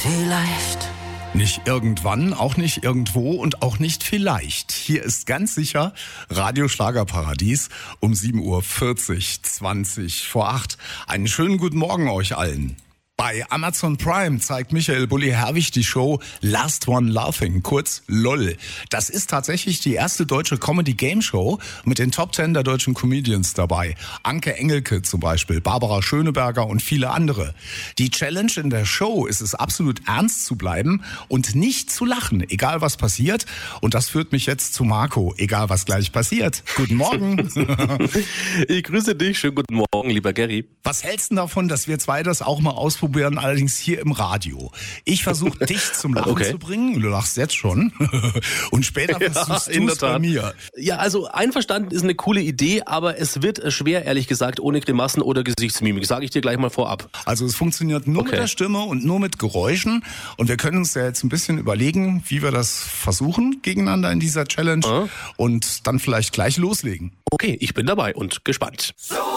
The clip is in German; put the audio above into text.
Vielleicht. Nicht irgendwann, auch nicht irgendwo und auch nicht vielleicht. Hier ist ganz sicher Radio Schlagerparadies um 7:40 Uhr, 20 vor 8. Einen schönen guten Morgen euch allen. Bei Amazon Prime zeigt Michael Bulli-Herwig die Show Last One Laughing, kurz LOL. Das ist tatsächlich die erste deutsche Comedy-Game-Show mit den Top 10 der deutschen Comedians dabei. Anke Engelke zum Beispiel, Barbara Schöneberger und viele andere. Die Challenge in der Show ist es, absolut ernst zu bleiben und nicht zu lachen, egal was passiert. Und das führt mich jetzt zu Marco, egal was gleich passiert. Guten Morgen. Ich grüße dich, schönen guten Morgen, lieber Gary. Was hältst du davon, dass wir zwei das auch mal ausprobieren, allerdings hier im Radio? Ich versuche dich zum Lachen zu bringen, du lachst jetzt schon, und später versuchst du es bei mir. Ja, also einverstanden ist eine coole Idee, aber es wird schwer, ehrlich gesagt, ohne Grimassen oder Gesichtsmimik, sage ich dir gleich mal vorab. Also es funktioniert nur mit der Stimme und nur mit Geräuschen, und wir können uns ja jetzt ein bisschen überlegen, wie wir das versuchen gegeneinander in dieser Challenge und dann vielleicht gleich loslegen. Okay, ich bin dabei und gespannt.